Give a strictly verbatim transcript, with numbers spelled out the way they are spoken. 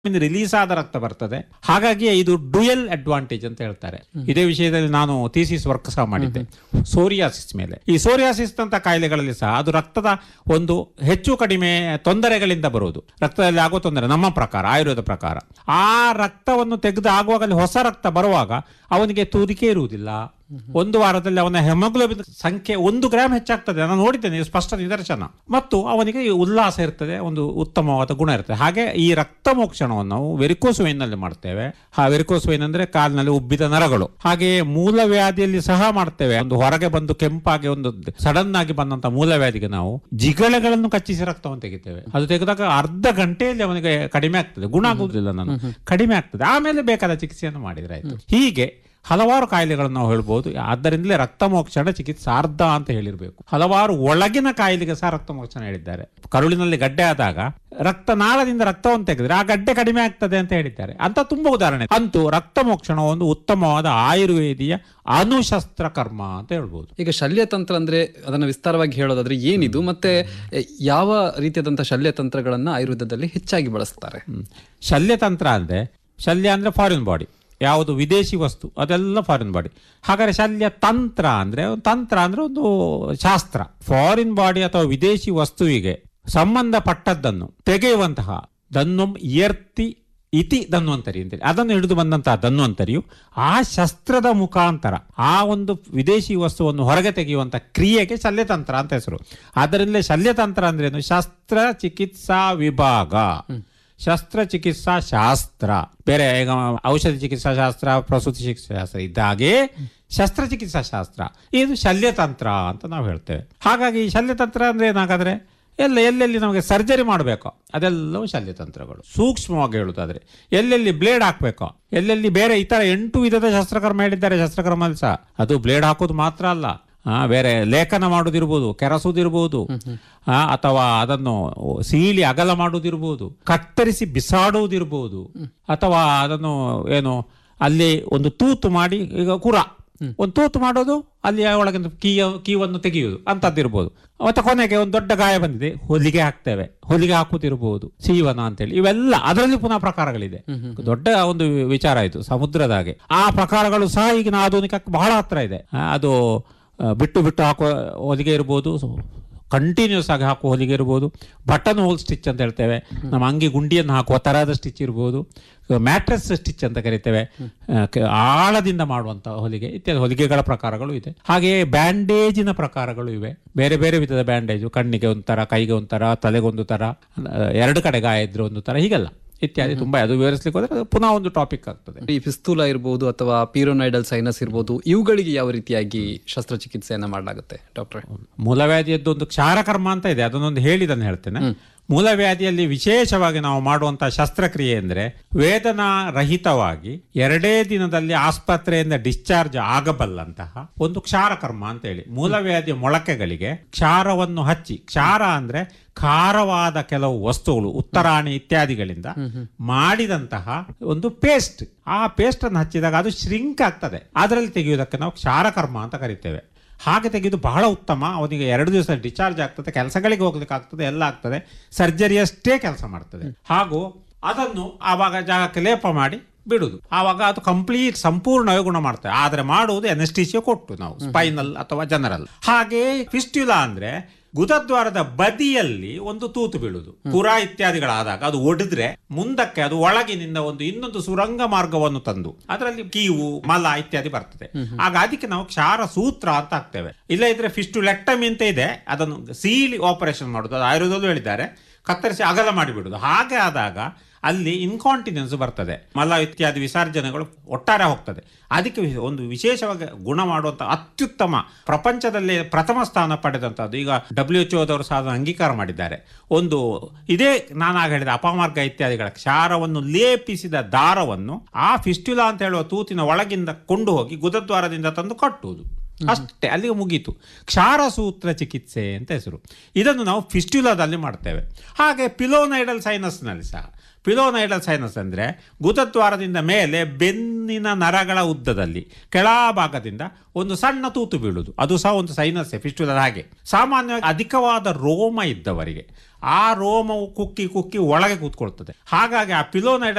Release ಆದ ರಕ್ತ ಬರ್ತದೆ. ಹಾಗಾಗಿ ಇದು ಡ್ಯುಯಲ್ ಅಡ್ವಾಂಟೇಜ್ ಅಂತ ಹೇಳ್ತಾರೆ. ಇದೇ ವಿಷಯದಲ್ಲಿ ನಾನು ಥೀಸಿಸ್ ವರ್ಕ್ ಸಹ ಮಾಡಿದ್ದೆ ಸೋರಿಯಾಸಿಸ್ ಮೇಲೆ. ಈ ಸೋರಿಯಾಸಿಸ್ ಅಂತ ಕಾಯಿಲೆಗಳಲ್ಲಿ ಸಹ ಅದು ರಕ್ತದ ಒಂದು ಹೆಚ್ಚು ಕಡಿಮೆ ತೊಂದರೆಗಳಿಂದ ಬರುವುದು, ರಕ್ತದಲ್ಲಿ ಆಗುವ ತೊಂದರೆ. ನಮ್ಮ ಪ್ರಕಾರ, ಆಯುರ್ವೇದ ಪ್ರಕಾರ, ಆ ರಕ್ತವನ್ನು ತೆಗೆದು ಆಗುವಾಗ ಅಲ್ಲಿ ಹೊಸ ರಕ್ತ ಬರುವಾಗ ಅವನಿಗೆ ತೂರಿಕೆ ಇರುವುದಿಲ್ಲ. ಒಂದು ವಾರದಲ್ಲಿ ಅವನ ಹೆಮೋಗ್ಲೋಬಿನ್ ಸಂಖ್ಯೆ ಒಂದು ಗ್ರಾಮ್ ಹೆಚ್ಚಾಗ್ತದೆ. ನಾನು ನೋಡಿದ್ದೇನೆ, ಸ್ಪಷ್ಟ ನಿದರ್ಶನ. ಮತ್ತು ಅವನಿಗೆ ಉಲ್ಲಾಸ ಇರ್ತದೆ, ಒಂದು ಉತ್ತಮವಾದ ಗುಣ ಇರ್ತದೆ. ಹಾಗೆ ಈ ರಕ್ತ ಮೋಕ್ಷಣವನ್ನು ನಾವು ವೆರಿಕೋಸ್ ವೈನ್ ನಲ್ಲಿ ಮಾಡ್ತೇವೆ. ಆ ವೆರಿಕೋಸ್ ವೈನ್ ಅಂದ್ರೆ ಕಾಲಿನಲ್ಲಿ ಉಬ್ಬಿದ ನರಗಳು. ಹಾಗೆ ಮೂಲವ್ಯಾಧಿಯಲ್ಲಿ ಸಹ ಮಾಡ್ತೇವೆ. ಒಂದು ಹೊರಗೆ ಬಂದು ಕೆಂಪಾಗಿ ಒಂದು ಸಡನ್ ಆಗಿ ಬಂದಂತ ಮೂಲವ್ಯಾಧಿಗೆ ನಾವು ಜಿಗಳೆಗಳನ್ನು ಕಚ್ಚಿಸಿ ರಕ್ತವನ್ನು ತೆಗಿತೇವೆ. ಅದು ತೆಗೆದಾಗ ಅರ್ಧ ಗಂಟೆಯಲ್ಲಿ ಅವನಿಗೆ ಕಡಿಮೆ ಆಗ್ತದೆ, ಗುಣ ಆಗುವುದಿಲ್ಲ, ನಾನು ಕಡಿಮೆ ಆಗ್ತದೆ. ಆಮೇಲೆ ಬೇಕಾದ ಚಿಕಿತ್ಸೆಯನ್ನು ಮಾಡಿದ್ರೆ ಆಯ್ತು. ಹೀಗೆ ಹಲವಾರು ಕಾಯಿಲೆಗಳನ್ನು ನಾವು ಹೇಳ್ಬೋದು. ಆದ್ದರಿಂದಲೇ ರಕ್ತ ಮೋಕ್ಷಣ ಚಿಕಿತ್ಸಾರ್ಧ ಅಂತ ಹೇಳಿರ್ಬೇಕು. ಹಲವಾರು ಒಳಗಿನ ಕಾಯಿಲೆಗೆ ಸಹ ರಕ್ತ ಮೋಕ್ಷಣ ಹೇಳಿದ್ದಾರೆ. ಕರುಳಿನಲ್ಲಿ ಗಡ್ಡೆ ಆದಾಗ ರಕ್ತನಾಳದಿಂದ ರಕ್ತವನ್ನು ತೆಗೆದ್ರೆ ಆ ಗಡ್ಡೆ ಕಡಿಮೆ ಆಗ್ತದೆ ಅಂತ ಹೇಳಿದ್ದಾರೆ. ಅಂತ ತುಂಬಾ ಉದಾಹರಣೆ. ಅಂತೂ ರಕ್ತ ಮೋಕ್ಷಣ ಒಂದು ಉತ್ತಮವಾದ ಆಯುರ್ವೇದಿಯ ಅನುಶಸ್ತ್ರ ಕರ್ಮ ಅಂತ ಹೇಳ್ಬೋದು. ಈಗ ಶಲ್ಯತಂತ್ರ ಅಂದ್ರೆ ಅದನ್ನ ವಿಸ್ತಾರವಾಗಿ ಹೇಳೋದಾದ್ರೆ ಏನಿದು, ಮತ್ತೆ ಯಾವ ರೀತಿಯಾದಂತಹ ಶಲ್ಯತಂತ್ರಗಳನ್ನ ಆಯುರ್ವೇದದಲ್ಲಿ ಹೆಚ್ಚಾಗಿ ಬಳಸ್ತಾರೆ? ಶಲ್ಯತಂತ್ರ ಅಂದ್ರೆ, ಶಲ್ಯ ಅಂದ್ರೆ ಫಾರಿನ್ ಬಾಡಿ, ಯಾವುದು ವಿದೇಶಿ ವಸ್ತು ಅದೆಲ್ಲ ಫಾರಿನ್ ಬಾಡಿ. ಹಾಗಾದ್ರೆ ಶಲ್ಯ ತಂತ್ರ ಅಂದ್ರೆ, ತಂತ್ರ ಅಂದ್ರೆ ಒಂದು ಶಾಸ್ತ್ರ. ಫಾರಿನ್ ಬಾಡಿ ಅಥವಾ ವಿದೇಶಿ ವಸ್ತುವಿಗೆ ಸಂಬಂಧಪಟ್ಟದ್ದನ್ನು ತೆಗೆಯುವಂತಹ ದನ್ವಂ ಇಯರ್ತಿ ಇತಿ ಧನ್ವಂತರಿ ಅಂತೇಳಿ ಅದನ್ನು ಹಿಡಿದು ಬಂದಂತಹ ಧನ್ವಂತರಿಯು ಆ ಶಸ್ತ್ರದ ಮುಖಾಂತರ ಆ ಒಂದು ವಿದೇಶಿ ವಸ್ತುವನ್ನು ಹೊರಗೆ ತೆಗೆಯುವಂತ ಕ್ರಿಯೆಗೆ ಶಲ್ಯತಂತ್ರ ಅಂತ ಹೆಸರು. ಅದರಲ್ಲೇ ಶಲ್ಯತಂತ್ರ ಅಂದ್ರೆ ಏನು? ಶಸ್ತ್ರ ಚಿಕಿತ್ಸಾ ವಿಭಾಗ, ಶಸ್ತ್ರಚಿಕಿತ್ಸಾ ಶಾಸ್ತ್ರ. ಬೇರೆ ಈಗ ಔಷಧಿ ಚಿಕಿತ್ಸಾ ಶಾಸ್ತ್ರ, ಪ್ರಸೂತಿ ಚಿಕಿತ್ಸಾ ಶಾಸ್ತ್ರ ಇದ್ದಾಗೆ ಶಸ್ತ್ರಚಿಕಿತ್ಸಾ ಶಾಸ್ತ್ರ, ಇದು ಶಲ್ಯತಂತ್ರ ಅಂತ ನಾವು ಹೇಳ್ತೇವೆ. ಹಾಗಾಗಿ ಶಲ್ಯತಂತ್ರ ಅಂದ್ರೆ ಏನಾಗಾದ್ರೆ ಎಲ್ಲ ಎಲ್ಲೆಲ್ಲಿ ನಮಗೆ ಸರ್ಜರಿ ಮಾಡಬೇಕೋ ಅದೆಲ್ಲವೂ ಶಲ್ಯತಂತ್ರಗಳು. ಸೂಕ್ಷ್ಮವಾಗಿ ಹೇಳುತ್ತಾದ್ರೆ ಎಲ್ಲೆಲ್ಲಿ ಬ್ಲೇಡ್ ಹಾಕ್ಬೇಕೋ, ಎಲ್ಲೆಲ್ಲಿ ಬೇರೆ ಇತರ ಎಂಟು ವಿಧದ ಶಸ್ತ್ರಕರ್ಮ ಹೇಳಿದ್ದಾರೆ. ಶಸ್ತ್ರಕರ್ಮದಲ್ಲಿ ಸಹ ಅದು ಬ್ಲೇಡ್ ಹಾಕೋದು ಮಾತ್ರ ಅಲ್ಲ, ಆ ಬೇರೆ ಲೇಖನ ಮಾಡುವುದಿರ್ಬೋದು, ಕೆರಸುವುದಿರ್ಬೋದು, ಆ ಅಥವಾ ಅದನ್ನು ಸೀಳಿ ಅಗಲ ಮಾಡುವುದಿರ್ಬೋದು, ಕತ್ತರಿಸಿ ಬಿಸಾಡುವುದಿರ್ಬೋದು, ಅಥವಾ ಅದನ್ನು ಏನು ಅಲ್ಲಿ ಒಂದು ತೂತು ಮಾಡಿ, ಈಗ ಕುರ ಒಂದು ತೂತು ಮಾಡೋದು, ಅಲ್ಲಿ ಒಳಗಿಂದ ಕೀಯ ಕೀವನ್ನು ತೆಗೆಯುವುದು ಅಂತದ್ದಿರ್ಬೋದು. ಮತ್ತೆ ಕೊನೆಗೆ ಒಂದು ದೊಡ್ಡ ಗಾಯ ಬಂದಿದೆ, ಹೊಲಿಗೆ ಹಾಕ್ತೇವೆ, ಹೊಲಿಗೆ ಹಾಕುತ್ತಿರ್ಬೋದು, ಸೀವನ ಅಂತೇಳಿ. ಇವೆಲ್ಲ ಅದರಲ್ಲಿ ಪುನಃ ಪ್ರಕಾರಗಳಿದೆ. ದೊಡ್ಡ ಒಂದು ವಿಚಾರ ಇದು, ಸಮುದ್ರದ ಹಾಗೆ. ಆ ಪ್ರಕಾರಗಳು ಸಹ ಈಗಿನ ಆಧುನಿಕಕ್ಕೆ ಬಹಳ ಹತ್ರ ಇದೆ. ಅದು ಬಿಟ್ಟು ಬಿಟ್ಟು ಹಾಕುವ ಹೊಲಿಗೆ ಇರ್ಬೋದು, ಕಂಟಿನ್ಯೂಸ್ ಆಗಿ ಹಾಕುವ ಹೊಲಿಗೆ ಇರ್ಬೋದು, ಬಟನ್ ಹೋಲ್ ಸ್ಟಿಚ್ ಅಂತ ಹೇಳ್ತೇವೆ, ನಮ್ಮ ಅಂಗಿ ಗುಂಡಿಯನ್ನು ಹಾಕುವ ತರಹದ ಸ್ಟಿಚ್ ಇರ್ಬೋದು, ಮ್ಯಾಟ್ರೆಸ್ ಸ್ಟಿಚ್ ಅಂತ ಕರಿತೇವೆ, ಆಳದಿಂದ ಮಾಡುವಂತ ಹೊಲಿಗೆ, ಇತ್ಯಾದಿ ಹೊಲಿಗೆಗಳ ಪ್ರಕಾರಗಳು ಇದೆ. ಹಾಗೆಯೇ ಬ್ಯಾಂಡೇಜಿನ ಪ್ರಕಾರಗಳು ಇವೆ. ಬೇರೆ ಬೇರೆ ವಿಧದ ಬ್ಯಾಂಡೇಜು, ಕಣ್ಣಿಗೆ ಒಂಥರ, ಕೈಗೆ ಒಂಥರ, ತಲೆಗೊಂದು ತರ, ಎರಡು ಕಡೆ ಗಾಯ ಇದ್ರೆ ಒಂದು ತರ, ಹೀಗೆಲ್ಲ ಇತ್ಯಾದಿ ತುಂಬಾ. ಅದು ವಿವರಿಸಲಿಕ್ಕೆ ಹೋದ್ರೆ ಪುನಃ ಒಂದು ಟಾಪಿಕ್ ಆಗ್ತದೆ. ಈ ಫಿಸ್ತೂಲಾ ಇರ್ಬೋದು ಅಥವಾ ಪೀರೋನೈಡಲ್ ಸೈನಸ್ ಇರ್ಬೋದು, ಇವುಗಳಿಗೆ ಯಾವ ರೀತಿಯಾಗಿ ಶಸ್ತ್ರಚಿಕಿತ್ಸೆಯನ್ನ ಮಾಡಲಾಗುತ್ತೆ ಡಾಕ್ಟ್ರೆ? ಮೂಲವ್ಯಾಧಿಯದ್ದು ಒಂದು ಕ್ಷಾರಕರ್ಮ ಅಂತ ಇದೆ, ಅದನ್ನೊಂದು ಹೇಳಿದನ್ನು ಹೇಳ್ತೇನೆ. ಮೂಲವ್ಯಾಧಿಯಲ್ಲಿ ವಿಶೇಷವಾಗಿ ನಾವು ಮಾಡುವಂತಹ ಶಸ್ತ್ರಕ್ರಿಯೆ ಅಂದ್ರೆ ವೇದನಾ ರಹಿತವಾಗಿ ಎರಡೇ ದಿನದಲ್ಲಿ ಆಸ್ಪತ್ರೆಯಿಂದ ಡಿಸ್ಚಾರ್ಜ್ ಆಗಬಲ್ಲಂತಹ ಒಂದು ಕ್ಷಾರಕರ್ಮ ಅಂತ ಹೇಳಿ. ಮೂಲವ್ಯಾಧಿಯ ಮೊಳಕೆಗಳಿಗೆ ಕ್ಷಾರವನ್ನು ಹಚ್ಚಿ, ಕ್ಷಾರ ಅಂದ್ರೆ ಖಾರವಾದ ಕೆಲವು ವಸ್ತುಗಳು, ಉತ್ತರಾಣಿ ಇತ್ಯಾದಿಗಳಿಂದ ಮಾಡಿದಂತಹ ಒಂದು ಪೇಸ್ಟ್. ಆ ಪೇಸ್ಟ್ ಅನ್ನು ಹಚ್ಚಿದಾಗ ಅದು ಶ್ರಿಂಕ್ ಆಗ್ತದೆ. ಅದರಲ್ಲಿ ತೆಗೆಯುವುದಕ್ಕೆ ನಾವು ಕ್ಷಾರಕರ್ಮ ಅಂತ ಕರಿತೇವೆ. ಹಾಗೆ ತೆಗೆದು ಬಹಳ ಉತ್ತಮ. ಅವನಿಗೆ ಎರಡು ದಿವಸ ಡಿಸ್ಚಾರ್ಜ್ ಆಗ್ತದೆ, ಕೆಲಸಗಳಿಗೆ ಹೋಗ್ಲಿಕ್ಕೆ ಆಗ್ತದೆ, ಎಲ್ಲ ಆಗ್ತದೆ, ಸರ್ಜರಿಯಷ್ಟೇ ಕೆಲಸ ಮಾಡ್ತದೆ. ಹಾಗೂ ಅದನ್ನು ಆವಾಗ ಜಾಗಕ್ಕೆ ಲೇಪ ಮಾಡಿ ಬಿಡುದು. ಆವಾಗ ಅದು ಕಂಪ್ಲೀಟ್ ಸಂಪೂರ್ಣವಾಗಿ ಗುಣ ಮಾಡ್ತೇವೆ. ಆದ್ರೆ ಮಾಡುವುದು ಅನೆಸ್ಟೀಸಿಯಾ ಕೊಟ್ಟು ನಾವು, ಸ್ಪೈನಲ್ ಅಥವಾ ಜನರಲ್. ಹಾಗೆ ಫಿಸ್ಟ್ಯುಲಾ ಅಂದ್ರೆ ಗುದದ್ವಾರದ ಬದಿಯಲ್ಲಿ ಒಂದು ತೂತು ಬೀಳುವುದು, ಪುರ ಇತ್ಯಾದಿಗಳಾದಾಗ ಅದು ಒಡೆದ್ರೆ ಮುಂದಕ್ಕೆ ಅದು ಒಳಗಿನಿಂದ ಒಂದು ಇನ್ನೊಂದು ಸುರಂಗ ಮಾರ್ಗವನ್ನು ತಂದು ಅದರಲ್ಲಿ ಕೀವು, ಮಲ ಇತ್ಯಾದಿ ಬರ್ತದೆ. ಆಗ ಅದಕ್ಕೆ ನಾವು ಕ್ಷಾರ ಸೂತ್ರ ಅಂತ ಹಾಕ್ತೇವೆ. ಇಲ್ಲ ಇದ್ರೆ ಫಿಸ್ಟುಲೆಕ್ಟಮಿ ಅಂತ ಇದೆ, ಅದನ್ನು ಸೀಲಿ ಆಪರೇಷನ್ ಮಾಡುದು, ಅದು ಆಯುರ್ವೇದದಲ್ಲೂ ಹೇಳಿದ್ದಾರೆ, ಕತ್ತರಿಸಿ ಅಗಲ ಮಾಡಿಬಿಡುದು. ಹಾಗೆ ಆದಾಗ ಅಲ್ಲಿ ಇನ್ಕಾಂಟಿನೆನ್ಸ್ ಬರ್ತದೆ, ಮಲ ಇತ್ಯಾದಿ ವಿಸರ್ಜನೆಗಳು ಒಟ್ಟಾರೆ ಹೋಗ್ತದೆ. ಅದಕ್ಕೆ ಒಂದು ವಿಶೇಷವಾಗಿ ಗುಣ ಮಾಡುವಂತ ಅತ್ಯುತ್ತಮ, ಪ್ರಪಂಚದಲ್ಲಿ ಪ್ರಥಮ ಸ್ಥಾನ ಪಡೆದಂತದ್ದು, ಈಗ ಡಬ್ಲ್ಯೂ ಎಚ್ ಓದವರು ಸಹ ಅಂಗೀಕಾರ ಮಾಡಿದ್ದಾರೆ. ಒಂದು ಇದೇ ನಾನಾಗ ಹೇಳಿದ ಅಪಮಾರ್ಗ ಇತ್ಯಾದಿಗಳ ಕ್ಷಾರವನ್ನು ಲೇಪಿಸಿದ ದಾರವನ್ನು ಆ ಫಿಸ್ಟ್ಯುಲಾ ಅಂತ ಹೇಳುವ ತೂತಿನ ಒಳಗಿಂದ ಕೊಂಡು ಹೋಗಿ ಗುದದ್ವಾರದಿಂದ ತಂದು ಕಟ್ಟುವುದು, ಅಷ್ಟೇ, ಅಲ್ಲಿಗೆ ಮುಗೀತು. ಕ್ಷಾರ ಸೂತ್ರ ಚಿಕಿತ್ಸೆ ಅಂತ ಹೆಸರು. ಇದನ್ನು ನಾವು ಫಿಸ್ಟ್ಯುಲಾದಲ್ಲಿ ಮಾಡ್ತೇವೆ. ಹಾಗೆ ಪಿಲೋನೈಡಲ್ ಸೈನಸ್ನಲ್ಲಿ ಸಹ, ಪಿಲೋನೈಡಲ್ ಸೈನಸ್ ಅಂದರೆ ಗುದದ್ವಾರದಿಂದ ಮೇಲೆ ಬೆನ್ನಿನ ನರಗಳ ಉದ್ದದಲ್ಲಿ ಕೆಳಭಾಗದಿಂದ ಒಂದು ಸಣ್ಣ ತೂತು ಬೀಳುವುದು, ಅದು ಸಹ ಒಂದು ಸೈನಸ್ ಫಿಸ್ಟ್ಯುಲಾ. ಹಾಗೆ ಸಾಮಾನ್ಯವಾಗಿ ಅಧಿಕವಾದ ರೋಮ ಇದ್ದವರಿಗೆ ಆ ರೋಮವು ಕುಕ್ಕಿ ಕುಕ್ಕಿ ಒಳಗೆ ಕೂತ್ಕೊಳ್ತದೆ. ಹಾಗಾಗಿ ಆ ಪಿಲೋನೈಡಲ್